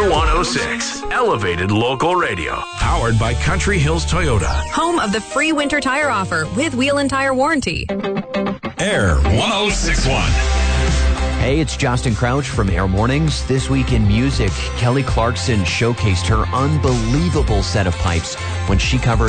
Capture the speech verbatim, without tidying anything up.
Air one oh six, elevated local radio. Powered by Country Hills Toyota. Home of the free winter tire offer with wheel and tire warranty. Air one oh six point one. Hey, it's Justin Crouch from Air Mornings. This week in music, Kelly Clarkson showcased her unbelievable set of pipes when she covered